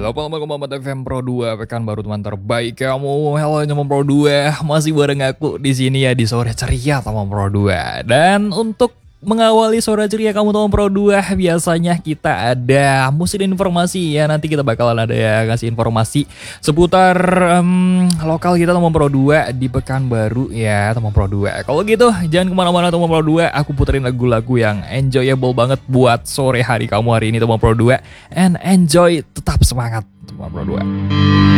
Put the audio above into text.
Assalamualaikum Muhammad FM Pro 2, Pekanbaru teman terbaik kamu. Halo teman Pro 2, masih bareng aku di sini ya di sore ceria teman Pro 2. Dan untuk mengawali sore ceria kamu teman Pro 2, biasanya kita ada musim informasi ya. Nanti kita bakalan ada ya ngasih informasi seputar lokal kita teman Pro 2 di Pekanbaru ya teman Pro 2. Kalau gitu jangan kemana-mana teman Pro 2, aku puterin lagu-lagu yang enjoyable banget buat sore hari kamu hari ini teman Pro 2. And enjoy, tetap semangat teman Pro 2.